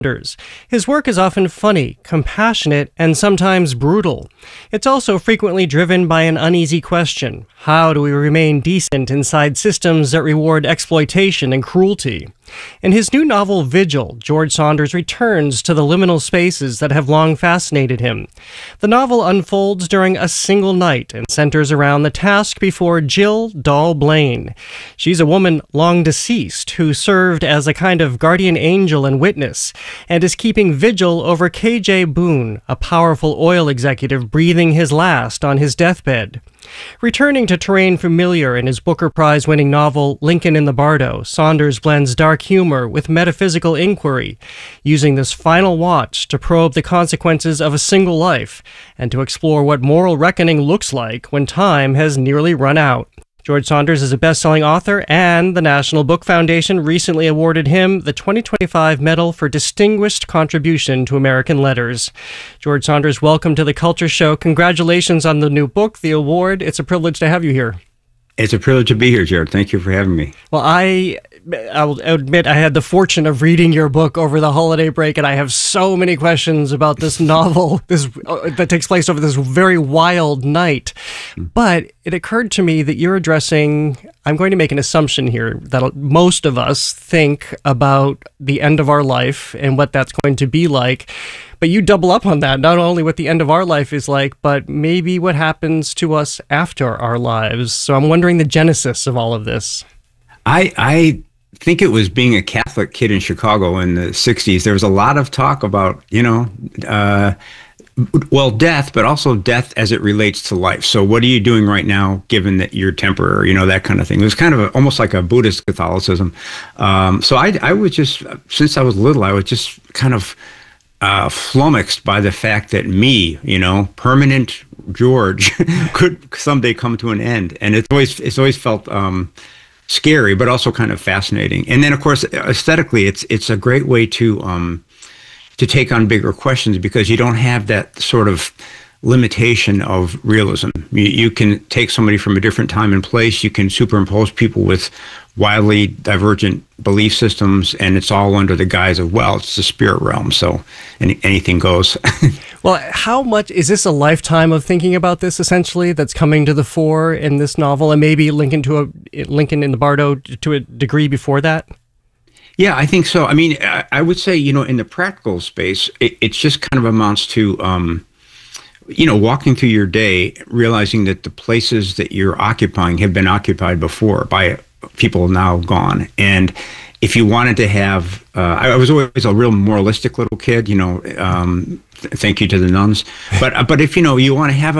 His work is often funny, compassionate, and sometimes brutal. It's also frequently driven by an uneasy question: how do we remain decent inside systems that reward exploitation and cruelty? In his new novel, Vigil, George Saunders returns to the liminal spaces that have long fascinated him. The novel unfolds during a single night and centers around the task before Jill Dahl Blaine. She's a woman long deceased who served as a kind of guardian angel and witness, and is keeping vigil over K.J. Boone, a powerful oil executive breathing his last on his deathbed. Returning to terrain familiar in his Booker Prize-winning novel Lincoln in the Bardo, Saunders blends dark humor with metaphysical inquiry, using this final watch to probe the consequences of a single life and to explore what moral reckoning looks like when time has nearly run out. George Saunders is a best-selling author, and the National Book Foundation recently awarded him the 2025 Medal for Distinguished Contribution to American Letters. George Saunders, welcome to The Culture Show. Congratulations on the new book, the award. It's a privilege to have you here. It's a privilege to be here, Jared. Thank you for having me. Well, I'll admit I had the fortune of reading your book over the holiday break, and I have so many questions about this novel that takes place over this very wild night. But it occurred to me that you're addressing, I'm going to make an assumption here, that most of us think about the end of our life and what that's going to be like. But you double up on that, not only what the end of our life is like, but maybe what happens to us after our lives. So I'm wondering the genesis of all of this. I think it was being a Catholic kid in Chicago in the 60s. There was a lot of talk about, death, but also death as it relates to life. So what are you doing right now, given that you're temporary, that kind of thing. It was kind of almost like a Buddhist Catholicism. So I was just, since I was little, I was just kind of flummoxed by the fact that me, permanent George, could someday come to an end. And it's always felt scary, but also kind of fascinating. And then, of course, aesthetically, it's a great way to take on bigger questions, because you don't have that sort of limitation of realism. You can take somebody from a different time and place. You can superimpose people with wildly divergent belief systems, and it's all under the guise of, well, it's the spirit realm, so anything goes. Well, how much is this a lifetime of thinking about this, essentially, that's coming to the fore in this novel, and maybe Lincoln in the Bardo to a degree before that? Yeah, I think so. I mean, I would say, in the practical space, it's just kind of amounts to, walking through your day, realizing that the places that you're occupying have been occupied before by people now gone. And if you wanted to have, I was always a real moralistic little kid, thank you to the nuns. But if, you want to have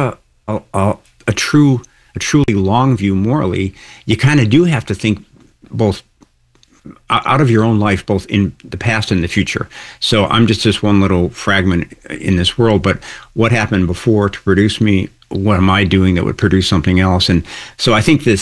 a truly long view morally, you kind of do have to think both out of your own life, both in the past and the future. So I'm just this one little fragment in this world, but what happened before to produce me? What am I doing that would produce something else? And so I think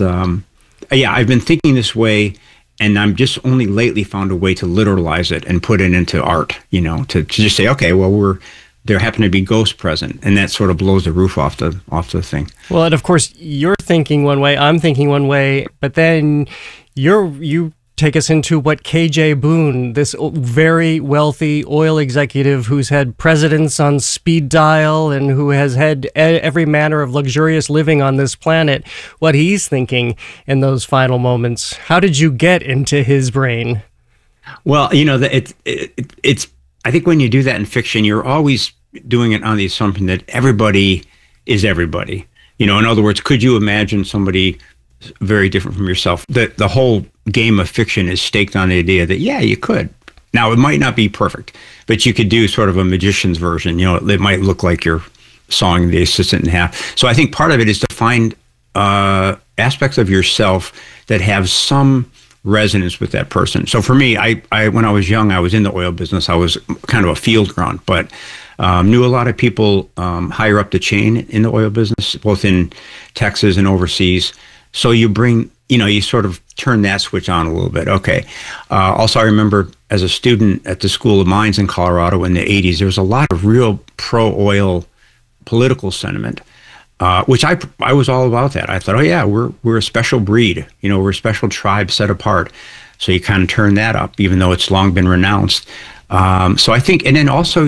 I've been thinking this way, and I'm just only lately found a way to literalize it and put it into art, to just say, okay, well, there happen to be ghosts present, and that sort of blows the roof off the thing. Well, and of course, you're thinking one way, I'm thinking one way, but then you take us into what K.J. Boone, this very wealthy oil executive who's had presidents on speed dial and who has had every manner of luxurious living on this planet, what he's thinking in those final moments. How did you get into his brain? Well, it's I think when you do that in fiction, you're always doing it on the assumption that everybody is everybody. In other words, could you imagine somebody very different from yourself? The whole game of fiction is staked on the idea that, yeah, you could. Now, it might not be perfect, but you could do sort of a magician's version. It might look like you're sawing the assistant in half. So I think part of it is to find aspects of yourself that have some resonance with that person. So for me, I when I was young, I was in the oil business. I was kind of a field grunt, but knew a lot of people higher up the chain in the oil business, both in Texas and overseas. So you bring, you sort of turn that switch on a little bit. Okay. Also, I remember as a student at the School of Mines in Colorado in the 80s, there was a lot of real pro-oil political sentiment, which I was all about that. I thought, oh yeah, we're a special breed. We're a special tribe set apart. So you kind of turn that up, even though it's long been renounced. So I think, and then also,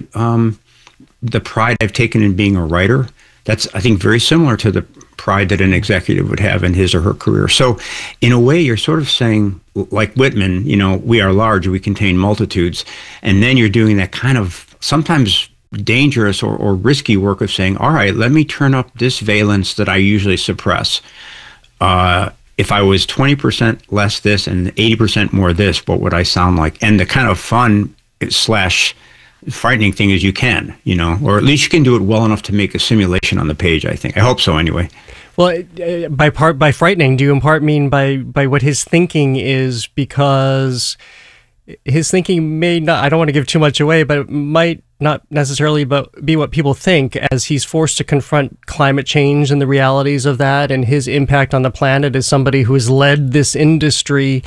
the pride I've taken in being a writer, that's, I think, very similar to the pride that an executive would have in his or her career. So in a way, you're sort of saying, like Whitman, we are large, we contain multitudes. And then you're doing that kind of sometimes dangerous or risky work of saying, all right, let me turn up this valence that I usually suppress. If I was 20% less this and 80% more this, what would I sound like? And the kind of fun / frightening thing is you can, or at least you can do it well enough to make a simulation on the page, I think. I hope so anyway. Well, by frightening, do you in part mean by what his thinking is? Because his thinking may not, I don't want to give too much away, but it might not necessarily be what people think, as he's forced to confront climate change and the realities of that and his impact on the planet as somebody who has led this industry,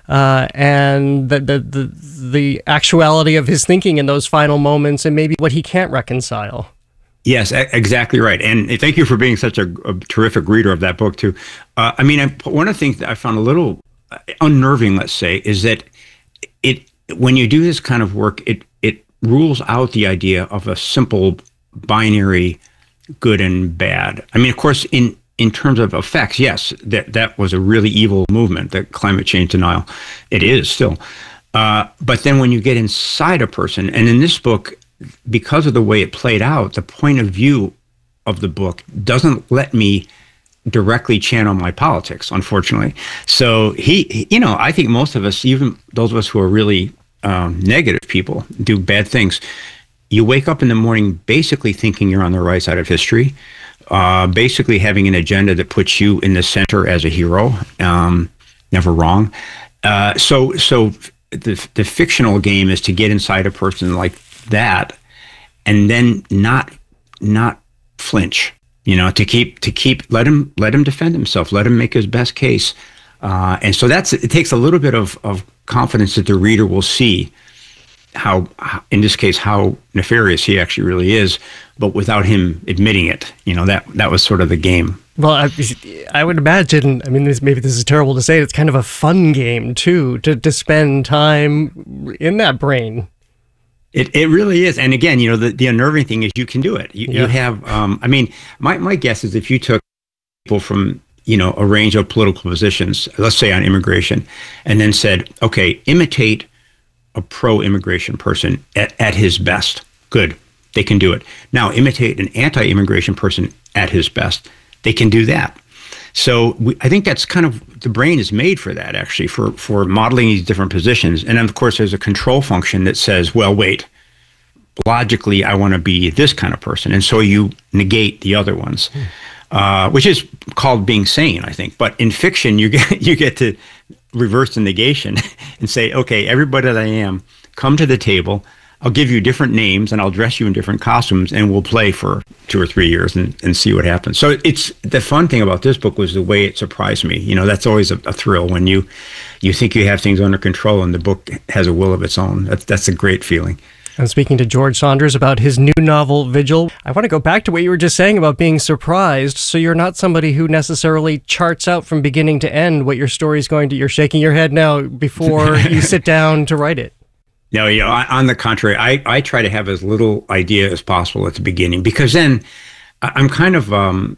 and the actuality of his thinking in those final moments and maybe what he can't reconcile. Yes, exactly right. And thank you for being such a terrific reader of that book too. One of the things that I found a little unnerving, let's say, is that when you do this kind of work, it rules out the idea of a simple binary good and bad. I mean, of course, in terms of effects, yes, that was a really evil movement, the climate change denial. It is still. But then when you get inside a person, and in this book, because of the way it played out, the point of view of the book doesn't let me directly channel my politics, unfortunately. So I think most of us, even those of us who are really negative people, do bad things. You wake up in the morning basically thinking you're on the right side of history, basically having an agenda that puts you in the center as a hero, never wrong. So the fictional game is to get inside a person like that, and then not flinch. To keep let him defend himself, let him make his best case, and so it takes a little bit of confidence that the reader will see how, in this case, how nefarious he actually really is, but without him admitting it. That was sort of the game. Well, I would imagine, maybe this is terrible to say, it's kind of a fun game too, to spend time in that brain. It really is. And again, the unnerving thing is you can do it. You have, my guess is if you took people from, a range of political positions, let's say on immigration, and then said, okay, imitate a pro-immigration person at his best. Good. They can do it. Now, imitate an anti-immigration person at his best. They can do that. So I think that's kind of, the brain is made for that, actually, for modeling these different positions. And then, of course, there's a control function that says, well, wait, logically, I want to be this kind of person. And so you negate the other ones, which is called being sane, I think. But in fiction, you get to reverse the negation and say, okay, everybody that I am, come to the table. I'll give you different names and I'll dress you in different costumes and we'll play for 2 or 3 years and see what happens. So it's the fun thing about this book was the way it surprised me. That's always a thrill when you think you have things under control and the book has a will of its own. That's a great feeling. I'm speaking to George Saunders about his new novel, Vigil. I want to go back to what you were just saying about being surprised. So you're not somebody who necessarily charts out from beginning to end what your story's going to, you're shaking your head now before you sit down to write it. No, on the contrary, I try to have as little idea as possible at the beginning, because then I'm kind of I'm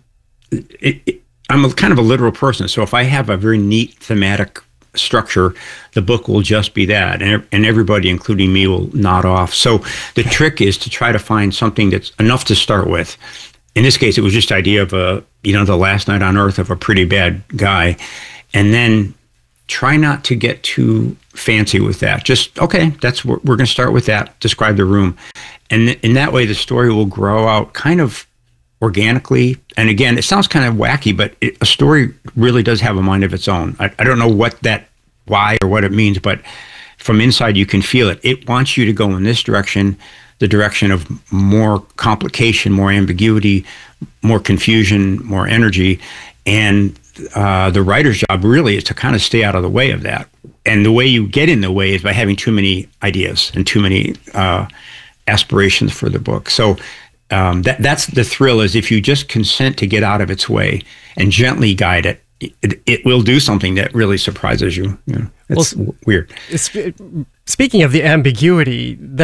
a kind of a literal person. So if I have a very neat thematic structure, the book will just be that, and everybody, including me, will nod off. So the trick is to try to find something that's enough to start with. In this case, it was just the idea of the last night on Earth of a pretty bad guy, and then try not to get too fancy with that. Just, okay, we're going to start with that. Describe the room. And in that way, the story will grow out kind of organically. And again, it sounds kind of wacky, but a story really does have a mind of its own. I don't know why or what it means, but from inside you can feel it. It wants you to go in this direction, the direction of more complication, more ambiguity, more confusion, more energy. And the writer's job really is to kind of stay out of the way of that. And the way you get in the way is by having too many ideas and too many aspirations for the book. So that's the thrill, is if you just consent to get out of its way and gently guide it, it will do something that really surprises you. It's weird. Speaking of the ambiguity,